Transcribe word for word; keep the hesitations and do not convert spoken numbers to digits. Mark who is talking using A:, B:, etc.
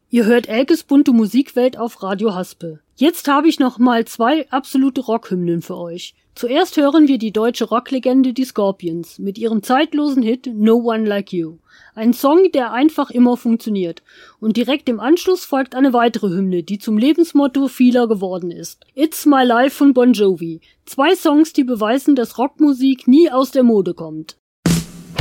A: Ihr hört Elkes bunte Musikwelt auf Radio Haspe. Jetzt habe ich noch mal zwei absolute Rockhymnen für euch. Zuerst hören wir die deutsche Rocklegende die Scorpions mit ihrem zeitlosen Hit No One Like You. Ein Song, der einfach immer funktioniert. Und direkt im Anschluss folgt eine weitere Hymne, die zum Lebensmotto vieler geworden ist. It's My Life von Bon Jovi. Zwei Songs, die beweisen, dass Rockmusik nie aus der Mode kommt.